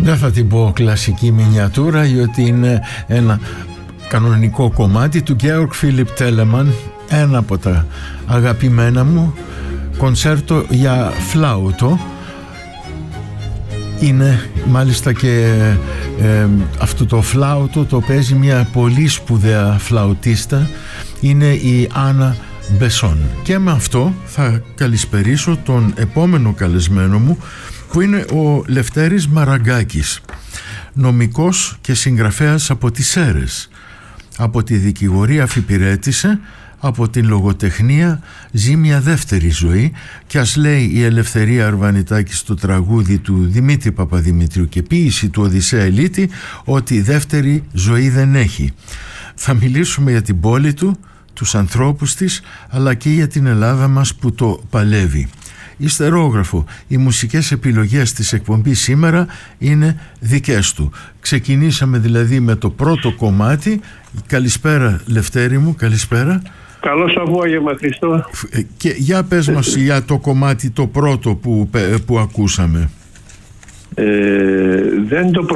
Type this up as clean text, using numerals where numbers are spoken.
Δεν θα την πω κλασική μινιατούρα, διότι είναι ένα κανονικό κομμάτι του Georg Philipp Telemann, ένα από τα αγαπημένα μου, κονσέρτο για φλάουτο. Είναι μάλιστα και αυτό το φλάουτο το παίζει μια πολύ σπουδαία φλαουτίστα, είναι η Άννα Μπεσόν. Και με αυτό θα καλησπερίσω τον επόμενο καλεσμένο μου, που είναι ο Λευτέρης Μαραγκάκης, νομικός και συγγραφέας από τις Σέρρες. Από τη δικηγορία αφιπηρέτησε, από την λογοτεχνία ζει μια δεύτερη ζωή, και ας λέει η Ελευθερία Αρβανιτάκη στο τραγούδι του Δημήτρη Παπαδημητρίου και ποίηση του Οδυσσέα Ελίτη, ότι δεύτερη ζωή δεν έχει. Θα μιλήσουμε για την πόλη του, τους ανθρώπους της, αλλά και για την Ελλάδα μας που το παλεύει. Ιστερόγραφο, οι μουσικές επιλογές της εκπομπής σήμερα είναι δικές του. Ξεκινήσαμε δηλαδή με το πρώτο κομμάτι. Καλησπέρα Λευτέρη μου, καλησπέρα. Καλώς απόγευμα, Χριστό. Και για πες μας για το κομμάτι το πρώτο που ακούσαμε. Δεν το